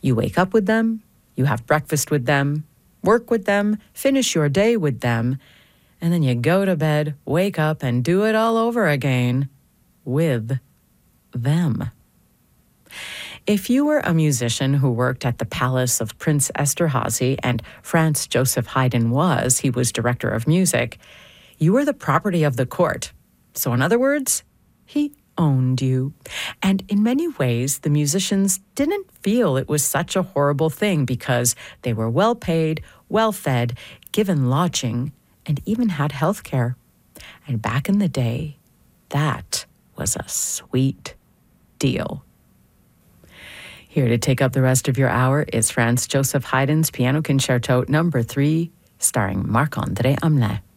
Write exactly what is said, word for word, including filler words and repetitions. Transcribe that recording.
You wake up with them, you have breakfast with them, work with them, finish your day with them, and then you go to bed, wake up, and do it all over again with them. If you were a musician who worked at the palace of Prince Esterhazy, and Franz Joseph Haydn was, he was director of music, you were the property of the court. So in other words, he owned you. And in many ways, the musicians didn't feel it was such a horrible thing because they were well paid, well fed, given lodging, and even had health care. And back in the day, that was a sweet deal. Here to take up the rest of your hour is Franz Joseph Haydn's Piano Concerto number three, starring Marc-André Hamelin.